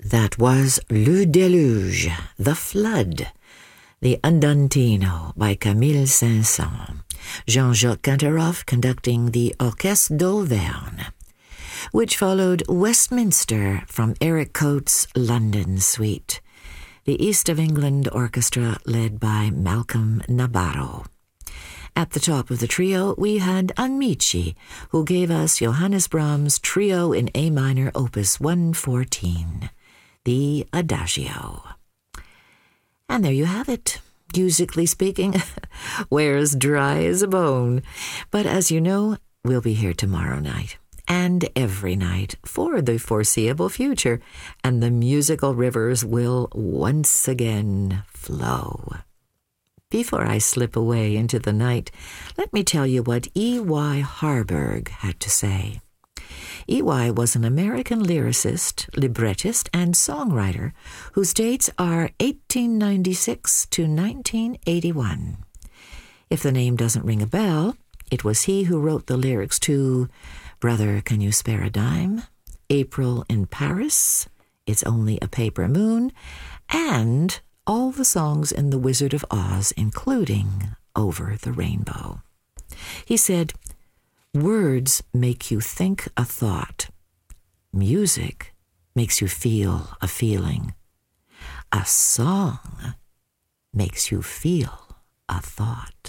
That was Le Déluge, The Flood, the Andantino by Camille Saint-Saëns, Jean-Jacques Canteroff conducting the Orchestre d'Auvergne, which followed Westminster from Eric Coates' London Suite, the East of England Orchestra led by Malcolm Nabarro. At the top of the trio, we had Amici, who gave us Johannes Brahms' Trio in A minor, Opus 114, the Adagio. And there you have it. Musically speaking, we're as dry as a bone. But as you know, we'll be here tomorrow night and every night for the foreseeable future, and the musical rivers will once again flow. Before I slip away into the night, let me tell you what E.Y. Harburg had to say. E.Y. was an American lyricist, librettist, and songwriter whose dates are 1896 to 1981. If the name doesn't ring a bell, it was he who wrote the lyrics to Brother, Can You Spare a Dime?, April in Paris, It's Only a Paper Moon, and all the songs in The Wizard of Oz, including Over the Rainbow. He said, "Words make you think a thought. Music makes you feel a feeling. A song makes you feel a thought."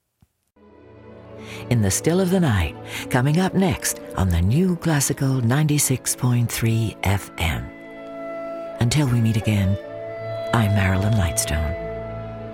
In the Still of the Night, coming up next on the New Classical 96.3 FM. Until we meet again, I'm Marilyn Lightstone.